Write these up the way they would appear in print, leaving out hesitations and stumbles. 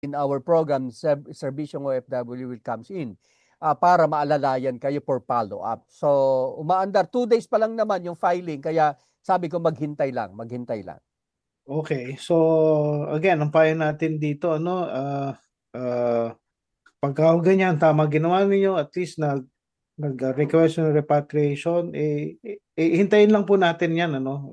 in our program, Servisyong OFW will comes in para maalalayan kayo for follow-up. So, umaandar, 2 days pa lang naman yung filing, kaya sabi ko maghintay lang, maghintay lang. Okay. So, again, ang payo natin dito, ano, pagka ganyan, tama ginawa ninyo, at least nag-request ng repatriation, hintayin lang po natin yan, ano.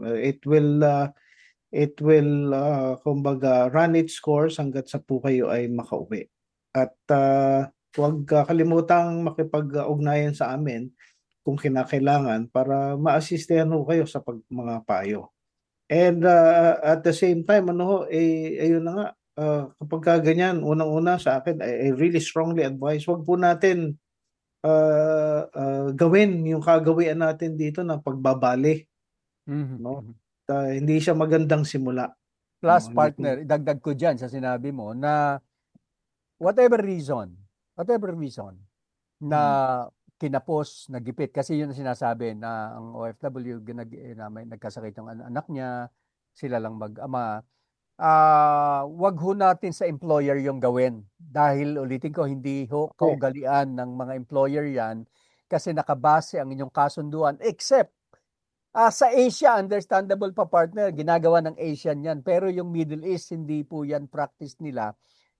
It will kumbaga run its course hanggat sa po kayo ay makauwi. At huwag kalimutang makipag-ugnayan sa amin kung kinakailangan para ma-assistahan ho kayo sa mga payo. And at the same time, ano ho, ayun na nga, kapag ganyan, unang-una sa akin, I really strongly advise, wag po natin gawin yung kagawian natin dito na pagbabali, no? Hindi siya magandang simula. Plus, No, hindi po. partner, idagdag ko dyan sa sinabi mo na whatever reason na Mm. kinapos, nagipit, kasi yun ang sinasabi na ang OFW, na may nagkasakit yung anak niya, sila lang mag-ama. Wag ho natin sa employer yung gawin. Dahil ulitin ko, hindi ho Okay. kaugalian ng mga employer yan kasi nakabase ang inyong kasunduan. Except, sa Asia, understandable pa partner, ginagawa ng Asian yan. Pero yung Middle East, hindi po yan practice nila.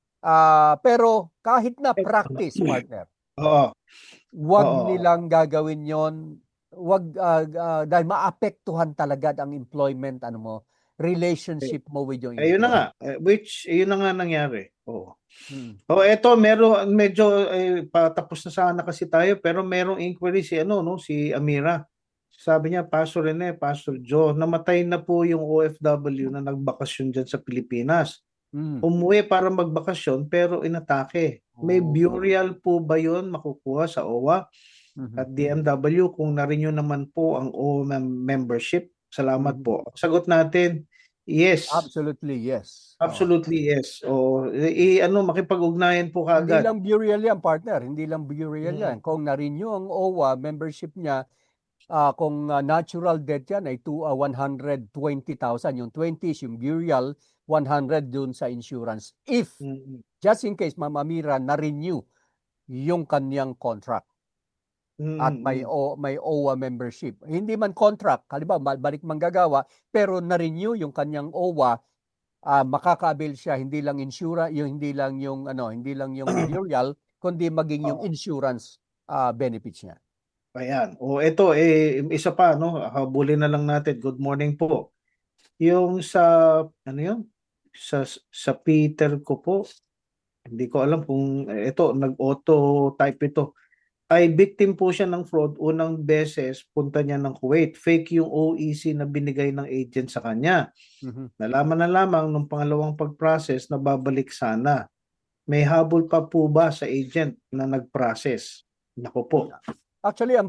Pero kahit na practice, partner, Oo. wag Oo. nilang gagawin yon. Wag dahil maapektuhan talaga ang employment relationship mo with your Ayun na nga, employer. ayun na nga nangyari. Oo. Hmm. Oh, eto medyo patapos na sana kasi tayo pero merong inquiry si ano no, si Amira. Sabi niya, Pastor Rene, Pastor Joe, namatay na po yung OFW na nagbakasyon diyan sa Pilipinas. Hmm. Umuwi para magbakasyon pero inatake. May Oh. burial po ba 'yon makukuha sa OWA Mhm. at DMW kung na-renew naman po ang OWA membership? Salamat Mhm. po. Sagot natin, yes. Absolutely, yes. Oo. Absolutely, yes. O, ano, makipag-ugnayan po Hindi kaagad. lang burial yan, partner. Hindi lang burial Mm. yan. Kung na-renew ang OWA membership niya, kung natural death yan ay 120,000. Yung 20 is yung burial, 100 dun sa insurance. If, Mm. just in case, Mama Mira, na-renew yung kanyang contract at may Mm. may OWA membership. Hindi man contract, halimbawa balik manggagawa, pero na-renew yung kanyang OWA, makaka-avail siya hindi lang hindi lang yung hindi lang yung burial, kundi maging yung Oo. insurance benefits niya. Ayan. O, ito, isa pa, no? Habulin na lang natin. Good morning po. Yung sa, ano yun? Sa Peter ko po, hindi ko alam kung, ito, nag-auto type ito. Ay victim po siya ng fraud. Unang beses, punta niya ng Kuwait. Fake yung OEC na binigay ng agent sa kanya. Mhm. Nalaman na lamang nung pangalawang pag-process na babalik sana. May habol pa po ba sa agent na nag-process? Nako po. Actually,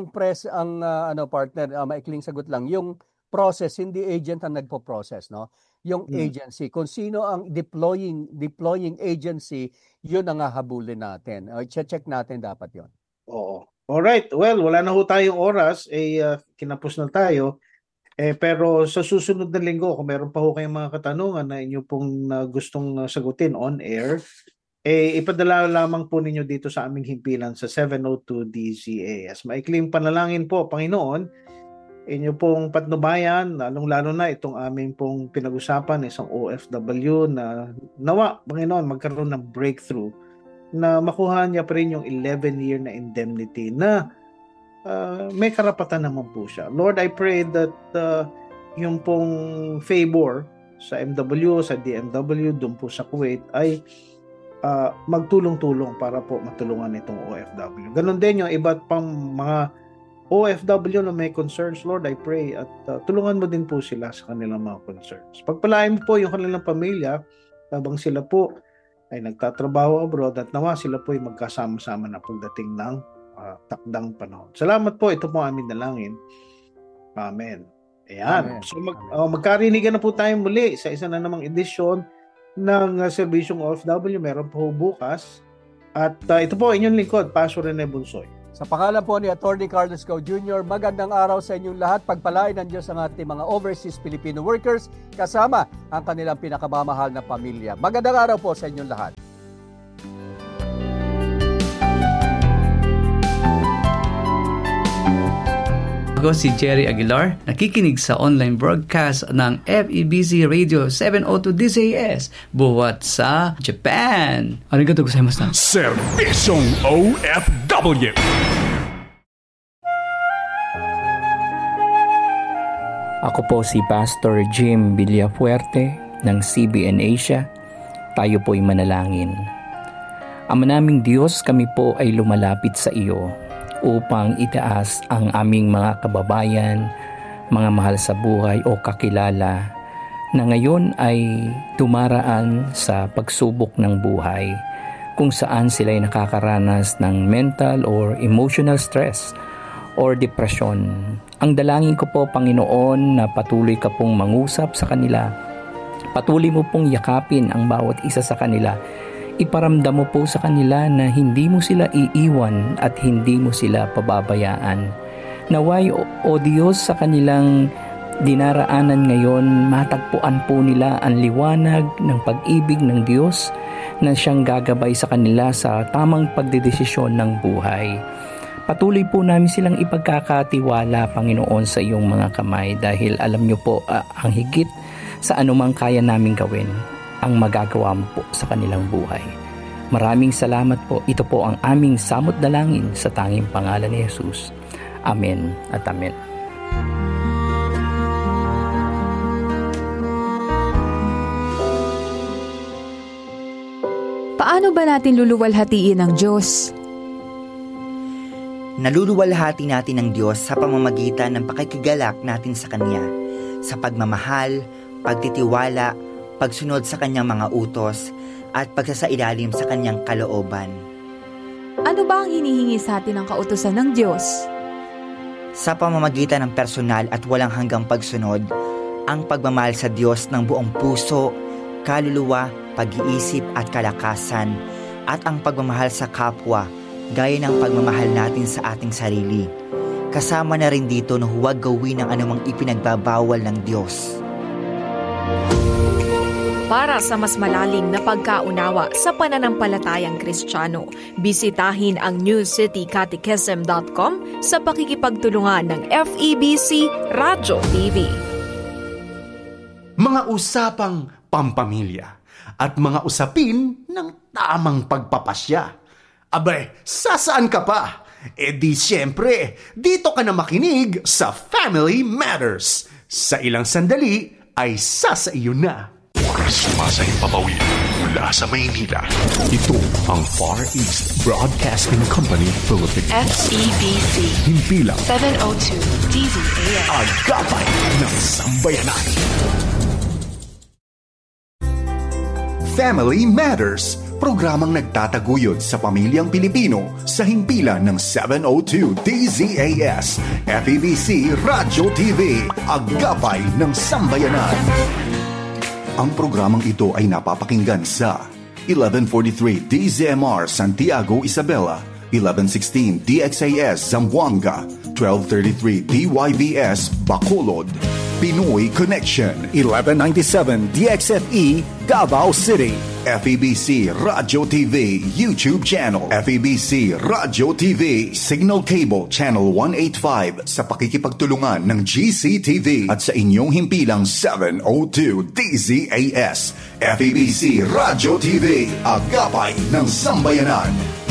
partner, maikling sagot lang, yung process, hindi agent ang nagpo-process, no? Yung Hmm. agency, kung sino ang deploying agency, yun ang hahabulin natin. Check natin dapat yon. Oo. Alright. Well, wala na ho tayong oras. Kinapos na tayo. Pero sa susunod na linggo, kung meron pa ho kayong mga katanungan na inyo pong gustong sagutin on air, ipadala lamang po ninyo dito sa aming himpilan sa 702 DZAS. Maikling panalangin po, Panginoon, inyo pong patnubayan, lalong-lalo na itong aming pong pinag-usapan, isang OFW na nawa, Panginoon, magkaroon ng breakthrough na makuha niya pa rin yung 11-year na indemnity na may karapatan naman po siya. Lord, I pray that yung pong favor sa MW, sa DMW, doon po sa Kuwait ay magtulong-tulong para po matulungan itong OFW. Ganon din yung iba't pang mga OFW na may concerns, Lord, I pray at tulungan mo din po sila sa kanilang mga concerns. Pagpalain mo po yung kanilang pamilya habang sila po ay nagtatrabaho abroad at nawa sila po ay magkasama-sama na pagdating ng takdang panahon. Salamat po. Ito po aming dalangin. Amen. Ayan. Amen. So Amen. magkarinigan na po tayo muli sa isa na namang edisyon ng Serbisyong OFW. Meron po bukas. At ito po inyong lingkod, Pastor Rene Bunsoy. Sa pangalan po ni Atty. Carlos Go Jr., magandang araw sa inyong lahat. Pagpalain ng Diyos ang ating mga overseas Filipino workers kasama ang kanilang pinakamamahal na pamilya. Magandang araw po sa inyong lahat. Ako si Jerry Aguilar, nakikinig sa online broadcast ng FEBC Radio 702 DZAS buhat sa Japan. Arigatou gozaimashita. Servisyong OFW. Ako po si Pastor Jim Villafuerte ng CBN Asia. Tayo po'y manalangin. Ama naming Diyos, kami po ay lumalapit sa iyo upang itaas ang aming mga kababayan, mga mahal sa buhay o kakilala na ngayon ay dumaraan sa pagsubok ng buhay kung saan sila ay nakakaranas ng mental or emotional stress or depression. Ang dalangin ko po, Panginoon, na patuloy ka pong mangusap sa kanila. Patuloy mo pong yakapin ang bawat isa sa kanila. Iparamdam mo po sa kanila na hindi mo sila iiwan at hindi mo sila pababayaan. Naway, O Diyos, sa kanilang dinaraanan ngayon, matagpuan po nila ang liwanag ng pag-ibig ng Diyos na siyang gagabay sa kanila sa tamang pagdedesisyon ng buhay. Patuloy po namin silang ipagkakatiwala, Panginoon, sa iyong mga kamay dahil alam niyo po ang higit sa anumang kaya namin gawin ang magagawa mo po sa kanilang buhay. Maraming salamat po. Ito po ang aming samot dalangin sa tanging pangalan ni Jesus. Amen at amen. Paano ba natin luluwalhatiin ang Diyos? Naluluwalhati natin ng Diyos sa pamamagitan ng pakikigalak natin sa Kanya, sa pagmamahal, pagtitiwala, pagsunod sa Kanyang mga utos, at pagsasailalim sa Kanyang kalooban. Ano ba ang hinihingi sa atin ng kautusan ng Diyos? Sa pamamagitan ng personal at walang hanggang pagsunod, ang pagmamahal sa Diyos ng buong puso, kaluluwa, pag-iisip at kalakasan, at ang pagmamahal sa kapwa, gaya ng pagmamahal natin sa ating sarili. Kasama na rin dito na huwag gawin ang anumang ipinagbabawal ng Diyos. Para sa mas malalim na pagkaunawa sa pananampalatayang Kristiyano, bisitahin ang newcitycatechism.com sa pakikipagtulungan ng FEBC Radio TV. Mga usapang pampamilya at mga usapin ng tamang pagpapasya. Abay, sasaan ka pa? E di siyempre, dito ka na makinig sa Family Matters. Sa ilang sandali ay sasaiyo na. Sumasayang papawid mula sa Maynila. Ito ang Far East Broadcasting Company Philippines. FEBC Himpilang 702 DZAS. Agapay ng Sambayanan. Family Matters, programang nagtataguyod sa pamilyang Pilipino sa himpilan ng 702 DZAS, FEBC Radio TV, Agapay ng Sambayanan. Ang programang ito ay napapakinggan sa 1143 DZMR Santiago, Isabela, 1116 DXAS Zamboanga, 1233 DYVS Bacolod, Pinoy Connection, 1197 DXFE Davao City, FEBC Radio TV YouTube channel, FEBC Radio TV Signal Cable Channel 185 sa pakikipagtulungan ng GCTV at sa inyong himpilang 702 DZAS, FEBC Radio TV, Agapay ng Sambayanan.